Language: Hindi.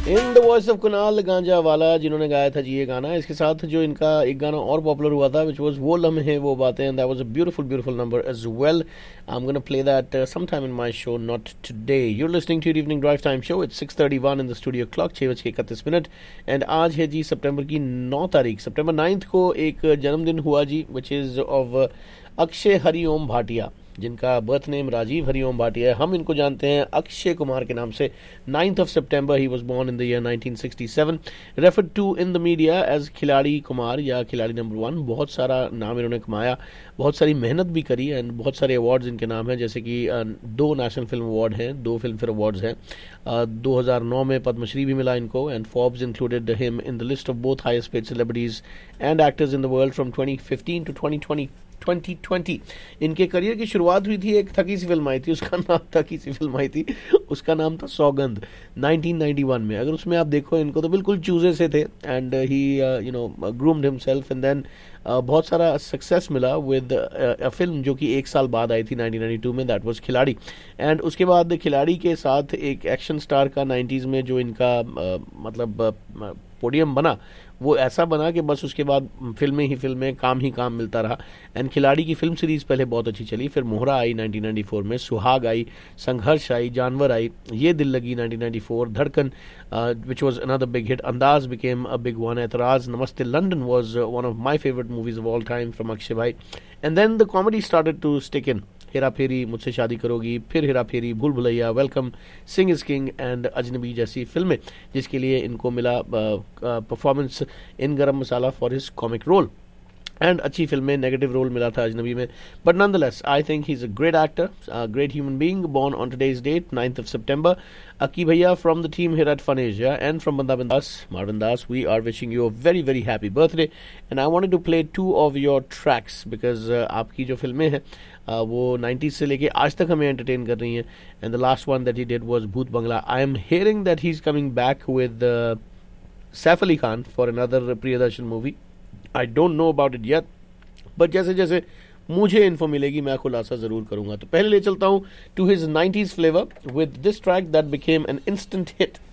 In the voice of Kunal गांजा वाला जिन्होंने गाया था जी ये गाना, इसके साथ जो इनका एक गाना और पॉपुलर हुआ था विच वाज वो लम्हे वो बातें, and that was a beautiful number as well. I am gonna play that sometime in my show, not today. You're listening to your evening drive time show. It's 6:31 in the studio clock, 6:31. And आज है जी सितंबर की 9 तारीख. सितंबर 9 को एक जन्मदिन हुआ जी, which is of Akshay Hariom Bhatia, जिनका बर्थ नेम राजीव हरिओम भाटिया है. हम इनको जानते हैं अक्षय कुमार के नाम से. 9th of September he was born in the year 1967, referred to in the media as खिलाड़ी कुमार या खिलाड़ी नंबर 1. बहुत सारा नाम इन्होंने कमाया, बहुत सारी मेहनत भी करी, एंड बहुत सारे अवार्ड्स इनके नाम हैं, जैसे कि 2 नेशनल फिल्म अवार्ड हैं, 2 फिल्म फेयर अवार्ड्स हैं. 2009 में पद्मश्री भी मिला इनको, and Forbes included him in the list of both highest paid celebrities and actors in the world from 2015 to 2020. इनके करियर की शुरुआत हुई थी, एक थकी सी फिल्म आई थी, उसका नाम था सौगंध 1991 में. अगर उसमें आप देखो इनको तो बिल्कुल चूजे से थे, and he groomed himself, and then बहुत सारा सक्सेस मिला विद अ फिल्म जो कि एक साल बाद आई थी 1992 में, दैट वाज खिलाड़ी. एंड उसके बाद खिलाड़ी के साथ एक एक्शन स्टार का 90s में जो इनका पोडियम बना, वो ऐसा बना कि बस उसके बाद फिल्में काम ही काम मिलता रहा. एंड खिलाड़ी की फिल्म सीरीज पहले बहुत अच्छी चली, फिर मोहरा आई 1994 में, सुहाग आई, संघर्ष आई, जानवर आई, ये दिल लगी 1994, धड़कन which was another big hit, Andaz became a big one, Etraaz, Namaste London was one of my favorite movies of all time from Akshay bhai. And then the comedy started to stick in. Hera फेरी, मुझसे शादी करोगी, फिर हेरा फेरी, भूल Bhulaiyaa, welcome, Singh is king and अजनबी जैसी फिल्में, जिसके लिए इनको मिला परफॉर्मेंस इन गरम मसाला for his comic role. And अच्छी फिल्में, नेगेटिव रोल मिला था अजनबी में, but nonetheless I think he is a great actor, great human being, born on today's date 9th of September. Aki Bhaiya from the team here at Fun Asia and from Bandha Das, Marvin Das, we are wishing you a very happy birthday, and I wanted to play 2 of your tracks because आपकी जो फिल्में हैं वो 90s से लेके आज तक हमें एंटरटेन कर रही हैं. And the last one that he did was भूत बंगला. I am hearing that he is coming back with Saif Ali Khan for another Priyadarshan movie. I don't know about it yet, but जैसे जैसे मुझे इन्फो मिलेगी मैं खुलासा जरूर करूंगा. तो पहले ले चलता हूं to his 90s flavour with this track that became an instant hit